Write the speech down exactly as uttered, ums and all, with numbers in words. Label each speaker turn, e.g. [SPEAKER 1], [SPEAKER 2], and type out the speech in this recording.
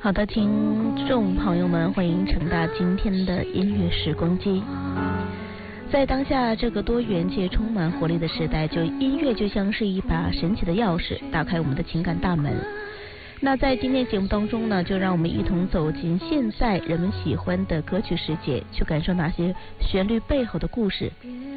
[SPEAKER 1] 好的，听众朋友们，欢迎乘搭今天的音乐时光机。在当下这个多元且充满活力的时代，就音乐就像是一把神奇的钥匙，打开我们的情感大门。那在今天节目当中呢，就让我们一同走进现在人们喜欢的歌曲世界，去感受那些旋律背后的故事，